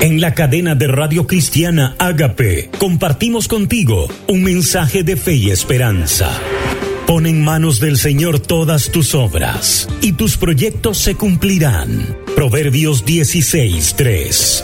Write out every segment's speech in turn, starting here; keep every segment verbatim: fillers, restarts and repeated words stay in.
En la cadena de Radio Cristiana Ágape, compartimos contigo un mensaje de fe y esperanza. Pon en manos del Señor todas tus obras, y tus proyectos se cumplirán. Proverbios dieciséis, tres.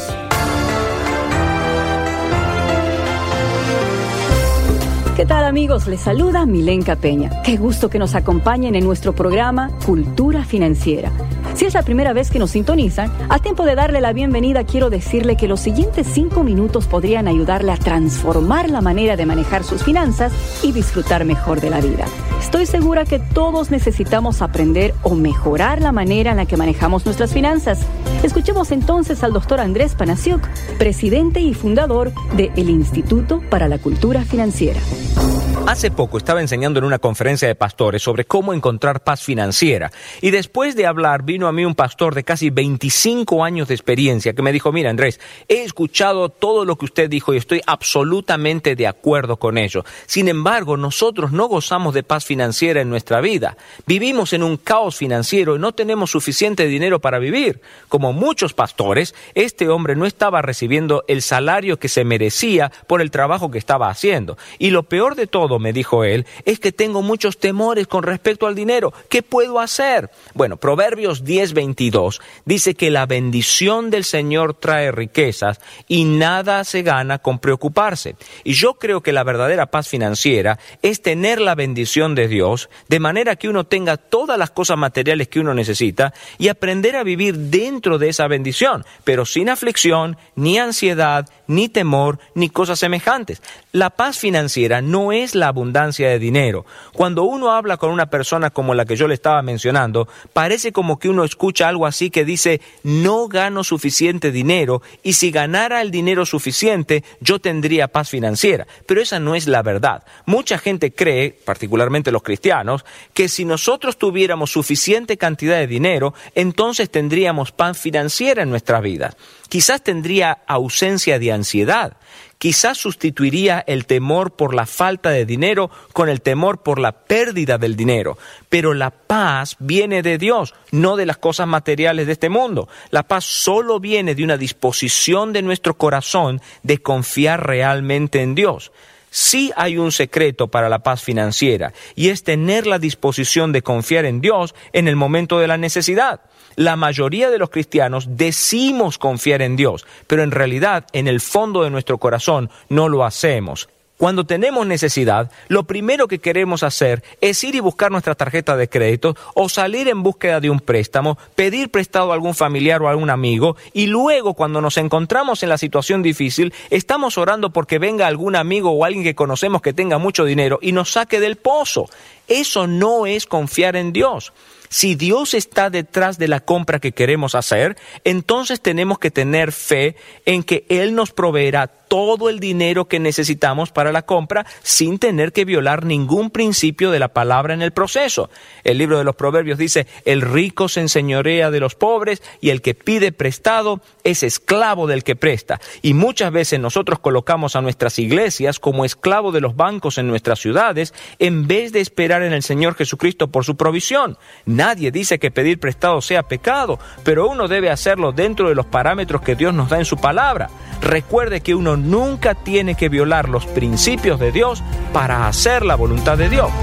¿Qué tal, amigos? Les saluda Milenka Peña. Qué gusto que nos acompañen en nuestro programa Cultura Financiera. Si es la primera vez que nos sintonizan, a tiempo de darle la bienvenida, quiero decirle que los siguientes cinco minutos podrían ayudarle a transformar la manera de manejar sus finanzas y disfrutar mejor de la vida. Estoy segura que todos necesitamos aprender o mejorar la manera en la que manejamos nuestras finanzas. Escuchemos entonces al doctor Andrés Panasiuk, presidente y fundador del Instituto para la Cultura Financiera. Hace poco estaba enseñando en una conferencia de pastores sobre cómo encontrar paz financiera, y después de hablar vino a mí un pastor de casi veinticinco años de experiencia que me dijo: mira, Andrés, he escuchado todo lo que usted dijo y estoy absolutamente de acuerdo con ello. Sin embargo, nosotros no gozamos de paz financiera en nuestra vida. Vivimos en un caos financiero y no tenemos suficiente dinero para vivir. Como muchos pastores, este hombre no estaba recibiendo el salario que se merecía por el trabajo que estaba haciendo. Y lo peor de todo, me dijo él, es que tengo muchos temores con respecto al dinero. ¿Qué puedo hacer? Bueno, Proverbios diez, veintidós dice que la bendición del Señor trae riquezas y nada se gana con preocuparse. Y yo creo que la verdadera paz financiera es tener la bendición de Dios, de manera que uno tenga todas las cosas materiales que uno necesita y aprender a vivir dentro de esa bendición, pero sin aflicción, ni ansiedad, ni temor, ni cosas semejantes. La paz financiera no es la abundancia de dinero. Cuando uno habla con una persona como la que yo le estaba mencionando, parece como que uno escucha algo así que dice: no gano suficiente dinero, y si ganara el dinero suficiente, yo tendría paz financiera. Pero esa no es la verdad. Mucha gente cree, particularmente los cristianos, que si nosotros tuviéramos suficiente cantidad de dinero, entonces tendríamos paz financiera en nuestra vida. Quizás tendría ausencia de ansiedad. Quizás sustituiría el temor por la falta de dinero con el temor por la pérdida del dinero. Pero la paz viene de Dios, no de las cosas materiales de este mundo. La paz solo viene de una disposición de nuestro corazón de confiar realmente en Dios. Sí hay un secreto para la paz financiera, y es tener la disposición de confiar en Dios en el momento de la necesidad. La mayoría de los cristianos decimos confiar en Dios, pero en realidad, en el fondo de nuestro corazón, no lo hacemos. Cuando tenemos necesidad, lo primero que queremos hacer es ir y buscar nuestra tarjeta de crédito o salir en búsqueda de un préstamo, pedir prestado a algún familiar o a algún amigo, y luego, cuando nos encontramos en la situación difícil, estamos orando porque venga algún amigo o alguien que conocemos que tenga mucho dinero y nos saque del pozo. Eso no es confiar en Dios. Si Dios está detrás de la compra que queremos hacer, entonces tenemos que tener fe en que Él nos proveerá todo el dinero que necesitamos para la compra sin tener que violar ningún principio de la palabra en el proceso. El libro de los Proverbios dice: el rico se enseñorea de los pobres y el que pide prestado es esclavo del que presta. Y muchas veces nosotros colocamos a nuestras iglesias como esclavo de los bancos en nuestras ciudades en vez de esperar en el Señor Jesucristo por su provisión. Nadie dice que pedir prestado sea pecado, pero uno debe hacerlo dentro de los parámetros que Dios nos da en su palabra. Recuerde que uno nunca tiene que violar los principios de Dios para hacer la voluntad de Dios.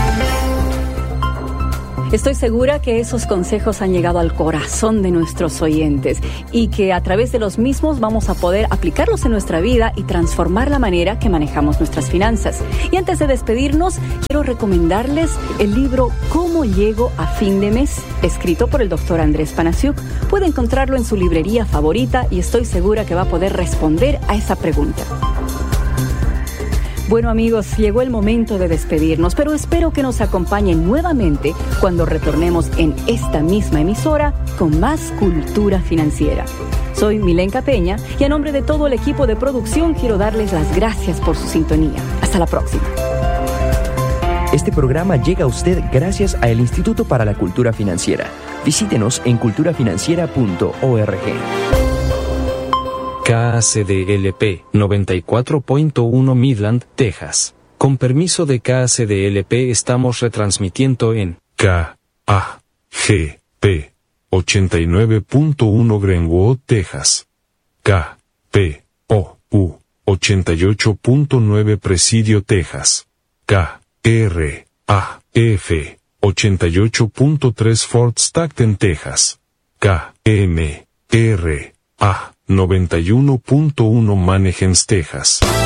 Estoy segura que esos consejos han llegado al corazón de nuestros oyentes y que a través de los mismos vamos a poder aplicarlos en nuestra vida y transformar la manera que manejamos nuestras finanzas. Y antes de despedirnos, quiero recomendarles el libro ¿Cómo llego a fin de mes?, escrito por el doctor Andrés Panasiuk. Puede encontrarlo en su librería favorita y estoy segura que va a poder responder a esa pregunta. Bueno, amigos, llegó el momento de despedirnos, pero espero que nos acompañen nuevamente cuando retornemos en esta misma emisora con más cultura financiera. Soy Milenka Peña y a nombre de todo el equipo de producción quiero darles las gracias por su sintonía. Hasta la próxima. Este programa llega a usted gracias al Instituto para la Cultura Financiera. Visítenos en cultura financiera punto org. K A C D L P noventa y cuatro punto uno Midland, Texas. Con permiso de K A C D L P estamos retransmitiendo en K A G P ochenta y nueve punto uno Greenwood, Texas. K P O U ochenta y ocho punto nueve Presidio, Texas. K R A F ochenta y ocho punto tres Fort Stockton, Texas. K M R A noventa y uno punto uno Manahems, Texas.